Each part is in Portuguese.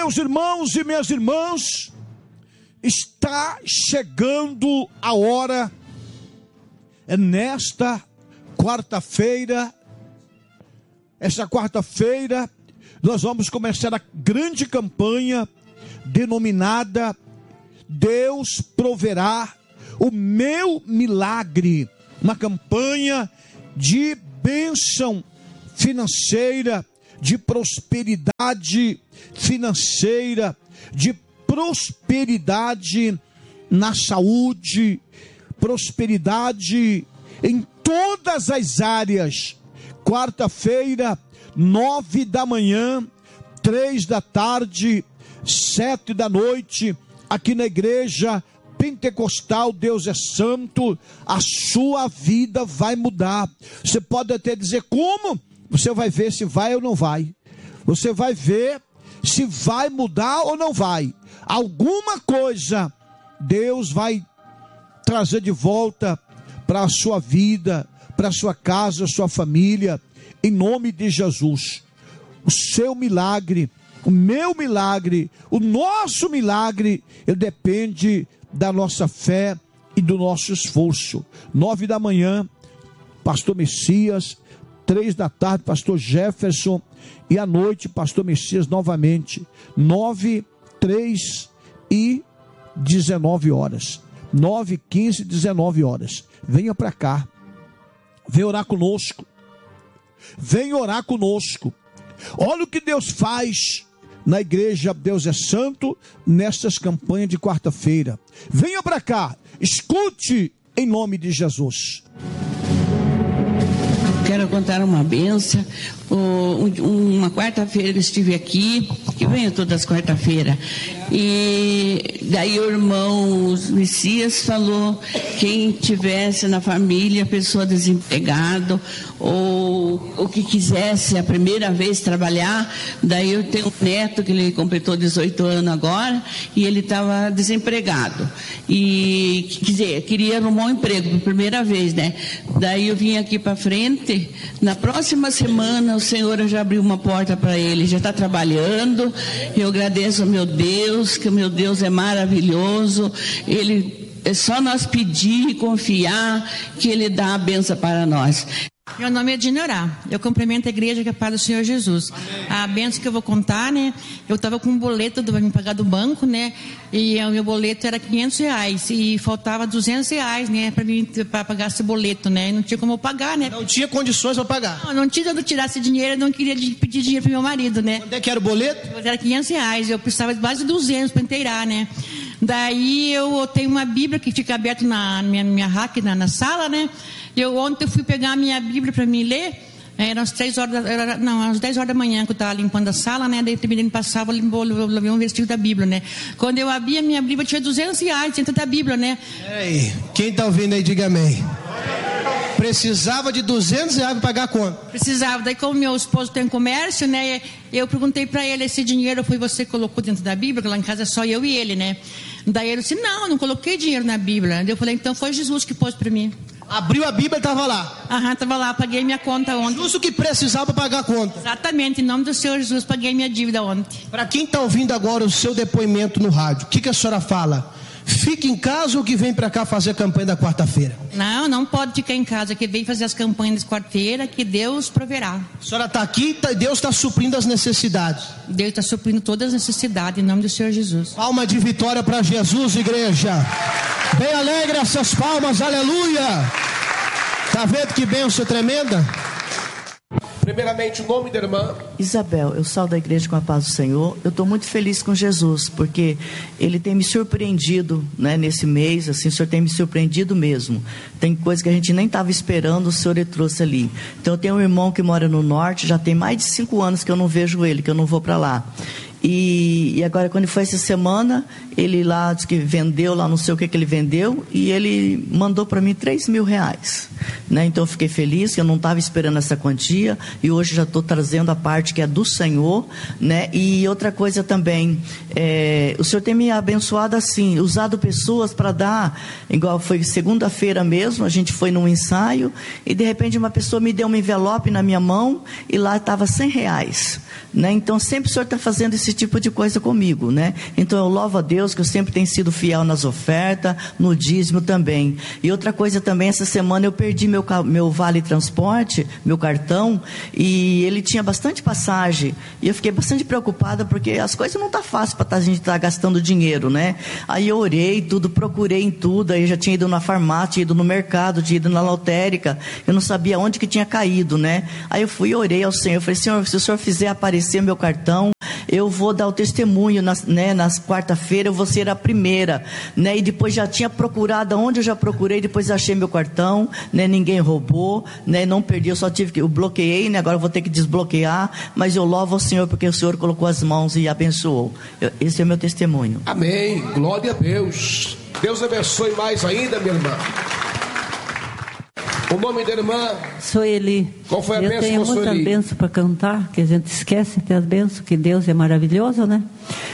meus irmãos e minhas irmãs, está chegando a hora. É nesta quarta-feira, essa quarta-feira, nós vamos começar a grande campanha denominada Deus Proverá o Meu Milagre. Uma campanha de bênção financeira, de prosperidade financeira, de prosperidade na saúde, prosperidade em todas as áreas. Quarta-feira, 9 da manhã, 3 da tarde, 7 da noite, aqui na igreja Pentecostal Deus é Santo. A sua vida vai mudar. Você pode até dizer como? Você vai ver se vai ou não vai. Você vai ver se vai mudar ou não vai. Alguma coisa Deus vai trazer de volta para a sua vida, para a sua casa, a sua família, em nome de Jesus. O seu milagre, o meu milagre, o nosso milagre, ele depende da nossa fé e do nosso esforço. 9 da manhã, pastor Messias, 3 da tarde, pastor Jefferson, e à noite, pastor Messias novamente, 9, 3 e 19 horas, 9, 15, 19 horas, venha para cá, venha orar conosco, venha orar conosco. Olha o que Deus faz na igreja Deus é Santo, nestas campanhas de quarta-feira. Venha para cá, escute em nome de Jesus. Quero contar uma bênção. Uma quarta-feira eu estive aqui, que venho todas as quarta-feiras, e daí o irmão Messias falou, quem tivesse na família pessoa desempregada ou que quisesse a primeira vez trabalhar. Daí eu tenho um neto que ele completou 18 anos agora e ele estava desempregado e queria arrumar um emprego pela primeira vez, né? Daí eu vim aqui para frente. Na próxima semana o Senhor já abriu uma porta para ele, já está trabalhando. Eu agradeço ao meu Deus, que o meu Deus é maravilhoso. Ele é só nós pedir e confiar que Ele dá a benção para nós. Meu nome é Dinorá, eu cumprimento a igreja que é para o Senhor Jesus. A bênção que eu vou contar, né? Eu estava com um boleto para me pagar do banco, né? E o meu boleto era R$500 e faltava R$200, né? Para pagar esse boleto, né? E não tinha como eu pagar, né? Não tinha condições para pagar? Não tinha de eu tirar esse dinheiro, eu não queria pedir dinheiro para meu marido, né? Quanto é que era o boleto? Era R$500, eu precisava de quase 200 para inteirar, né? Daí eu tenho uma Bíblia que fica aberta na minha rack, na sala, né? Ontem eu fui pegar a minha Bíblia para me ler, eram às 10 horas da manhã que eu estava limpando a sala, né? Daí terminei de passar, eu lavei um versículo da Bíblia, né? Quando eu abri a minha Bíblia, tinha R$200 dentro da Bíblia, né? Ei, quem está ouvindo aí, diga amém. Precisava de R$200 para pagar a conta? Precisava. Daí, como meu esposo tem comércio, né? Eu perguntei para ele, esse dinheiro foi você que colocou dentro da Bíblia? Porque lá em casa é só eu e ele, né? Daí ele disse, não coloquei dinheiro na Bíblia. Daí eu falei, então foi Jesus que pôs para mim. Abriu a Bíblia e estava lá? Estava lá, paguei minha conta ontem. Justo que precisava pagar a conta? Exatamente, em nome do Senhor Jesus, paguei minha dívida ontem. Para quem está ouvindo agora o seu depoimento no rádio, o que a senhora fala? Fica em casa ou que vem para cá fazer a campanha da quarta-feira? Não pode ficar em casa, que vem fazer as campanhas de quarta-feira, que Deus proverá. A senhora está aqui e Deus está suprindo as necessidades? Deus está suprindo todas as necessidades, em nome do Senhor Jesus. Palma de vitória para Jesus, igreja. Bem alegre essas palmas, aleluia. Está vendo que bênção tremenda? Primeiramente, o nome da irmã Isabel, eu saio da igreja com a paz do Senhor. Eu estou muito feliz com Jesus, porque Ele tem me surpreendido, né, nesse mês, assim, o Senhor tem me surpreendido mesmo. Tem coisa que a gente nem estava esperando, o Senhor Ele trouxe ali. Então eu tenho um irmão que mora no norte, já tem mais de 5 anos que eu não vejo ele, que eu não vou para lá. E agora, quando foi essa semana, ele lá disse que vendeu, lá não sei o que ele vendeu, e ele mandou para mim R$3.000, né? Então eu fiquei feliz, que eu não estava esperando essa quantia, e hoje já estou trazendo a parte que é do Senhor, né? E outra coisa também, o Senhor tem me abençoado assim, usado pessoas para dar, igual foi segunda-feira mesmo, a gente foi num ensaio, e de repente uma pessoa me deu um envelope na minha mão, e lá estava R$100, né? Então sempre o Senhor está fazendo esse esse tipo de coisa comigo, né? Então eu louvo a Deus que eu sempre tenho sido fiel nas ofertas, no dízimo também. E outra coisa também, essa semana eu perdi meu vale transporte, meu cartão, e ele tinha bastante passagem. E eu fiquei bastante preocupada porque as coisas não tá fácil para a gente estar gastando dinheiro, né? Aí eu orei tudo, procurei em tudo, aí eu já tinha ido na farmácia, tinha ido no mercado, tinha ido na lotérica, eu não sabia onde que tinha caído, né? Aí eu fui e orei ao Senhor, eu falei, Senhor, se o Senhor fizer aparecer meu cartão, eu vou dar o testemunho, nas quarta-feira eu vou ser a primeira, né? E depois já tinha procurado, onde eu já procurei, depois achei meu cartão, né? Ninguém roubou, né? Não perdi, eu só eu bloqueei, né? Agora eu vou ter que desbloquear, mas eu louvo ao Senhor porque o Senhor colocou as mãos e abençoou. Esse é o meu testemunho. Amém, glória a Deus. Deus abençoe mais ainda, minha irmã. O nome da irmã? Sueli. Qual foi a bênção? Eu tenho muita bênção para cantar, que a gente esquece até as bênçãos, que Deus é maravilhoso, né?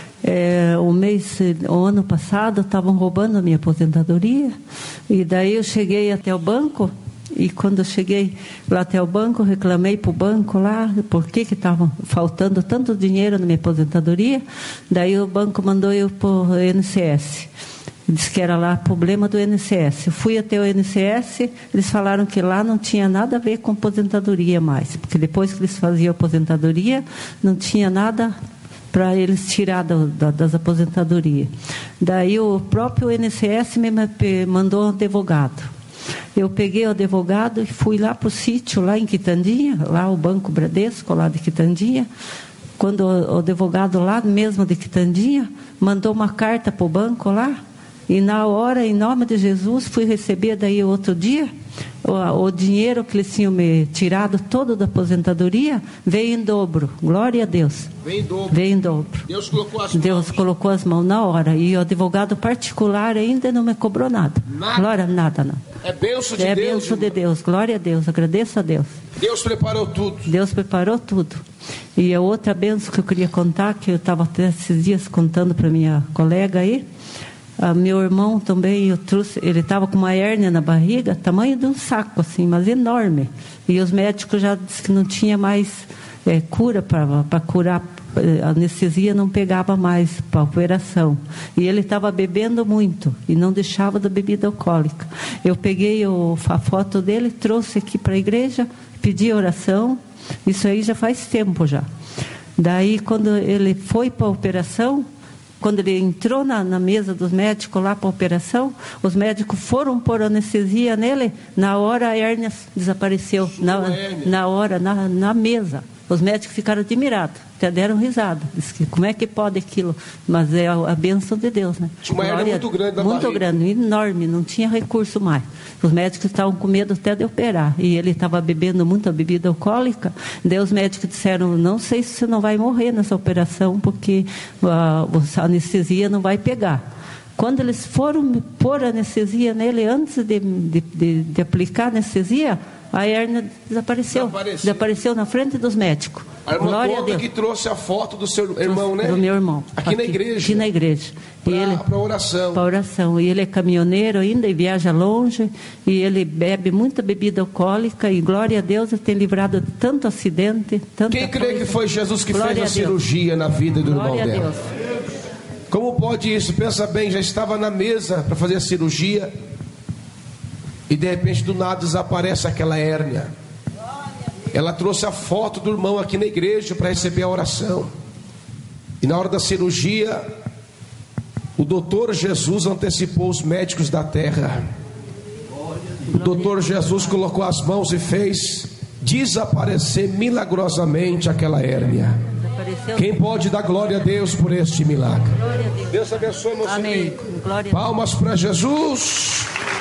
O ano passado estavam roubando a minha aposentadoria, e daí eu cheguei até o banco, e quando eu cheguei lá até o banco, reclamei para o banco lá, por que estava faltando tanto dinheiro na minha aposentadoria. Daí o banco mandou eu para o INSS. Diz que era lá problema do INSS. Eu fui até o INSS, eles falaram que lá não tinha nada a ver com aposentadoria mais, porque depois que eles faziam aposentadoria, não tinha nada para eles tirar das aposentadorias. Daí o próprio INSS me mandou um advogado. Eu peguei o advogado e fui lá para o sítio, lá em Quitandinha, lá o Banco Bradesco, lá de Quitandinha. Quando o advogado lá mesmo de Quitandinha mandou uma carta para o banco lá, e na hora, em nome de Jesus, fui receber daí outro dia, o dinheiro que eles tinham me tirado todo da aposentadoria, veio em dobro. Glória a Deus. Veio em dobro. Veio em dobro. Deus colocou as mãos. Deus colocou as mãos na hora. E o advogado particular ainda não me cobrou nada. Nada. Glória, nada não. É bênção de Deus. É bênção de Deus. Glória a Deus. Agradeço a Deus. Deus preparou tudo. Deus preparou tudo. E a outra bênção que eu queria contar, que eu estava até esses dias contando para minha colega aí, meu irmão também, eu trouxe, ele estava com uma hérnia na barriga, tamanho de um saco assim, mas enorme. E os médicos já disseram que não tinha mais cura para curar, a anestesia não pegava mais para a operação. E ele estava bebendo muito e não deixava da bebida alcoólica. Eu peguei a foto dele, trouxe aqui para a igreja, pedi oração. Isso aí já faz tempo já. Daí, quando ele foi para a operação, quando ele entrou na mesa dos médicos lá para a operação, os médicos foram pôr anestesia nele, na hora a hérnia desapareceu, na mesa. Os médicos ficaram admirados, até deram risada. Disse que como é que pode aquilo? Mas é a bênção de Deus, né? Tinha uma hérnia muito grande na barriga. Muito grande, enorme, não tinha recurso mais. Os médicos estavam com medo até de operar. E ele estava bebendo muita bebida alcoólica. Daí os médicos disseram, não sei se você não vai morrer nessa operação, porque a anestesia não vai pegar. Quando eles foram pôr anestesia nele, antes de aplicar anestesia, a hérnia desapareceu na frente dos médicos. A irmã Glória a Deus. Que trouxe a foto do seu irmão, né? Do meu irmão. Aqui na igreja. Aqui na igreja. Para oração. Para oração. E ele é caminhoneiro ainda e viaja longe. E ele bebe muita bebida alcoólica. E glória a Deus, ele tem livrado de tanto acidente. Quem crê que foi Jesus que fez a cirurgia na vida do irmão dela? Deus. Como pode isso? Pensa bem, já estava na mesa para fazer a cirurgia. E de repente do nada desaparece aquela hérnia. Ela trouxe a foto do irmão aqui na igreja para receber a oração. E na hora da cirurgia, o doutor Jesus antecipou os médicos da terra. O doutor Jesus colocou as mãos e fez desaparecer milagrosamente aquela hérnia. Quem pode dar glória a Deus por este milagre? Deus abençoe, meu Amém. Palmas para Jesus.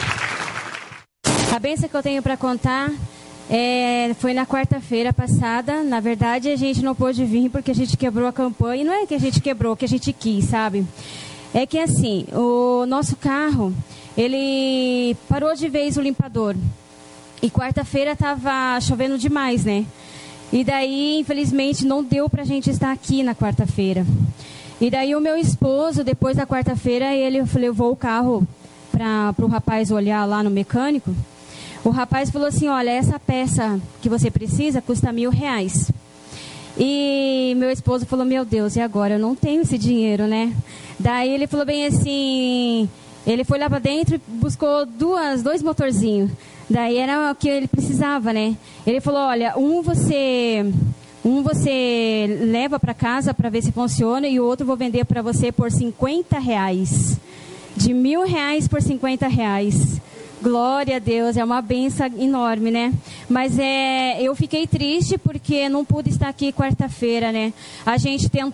A bênção que eu tenho para contar foi na quarta-feira passada. Na verdade, a gente não pôde vir porque a gente quebrou a campanha. E não é que a gente quebrou, que a gente quis, sabe? É que assim, o nosso carro, ele parou de vez o limpador. E quarta-feira estava chovendo demais, né? E daí, infelizmente, não deu pra gente estar aqui na quarta-feira. E daí o meu esposo, depois da quarta-feira, ele levou o carro para o rapaz olhar lá no mecânico. O rapaz falou assim, olha, essa peça que você precisa custa R$1.000. E meu esposo falou, meu Deus, e agora? Eu não tenho esse dinheiro, né? Daí ele falou bem assim, ele foi lá para dentro e buscou dois motorzinhos. Daí era o que ele precisava, né? Ele falou, olha, um você leva para casa para ver se funciona e o outro vou vender para você por R$50. De R$1.000 por R$50. Glória a Deus, é uma bênção enorme, né? Mas eu fiquei triste porque não pude estar aqui quarta-feira, né? A gente tentou